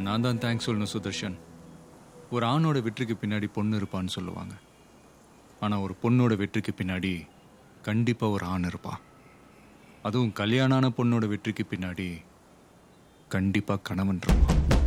நான் தான் தேங்க்ஸ் சொல்லணும் சுதர்ஷன். ஒரு ஆணோட வெற்றிக்கு பின்னாடி பொண்ணு இருப்பான்னு சொல்லுவாங்க. ஆனால் ஒரு பொண்ணோட வெற்றிக்கு பின்னாடி கண்டிப்பாக ஒரு ஆண் இருப்பான். அதுவும் கல்யாணான பொண்ணோட வெற்றிக்கு பின்னாடி கண்டிப்பாக கணவன் இருப்பான்.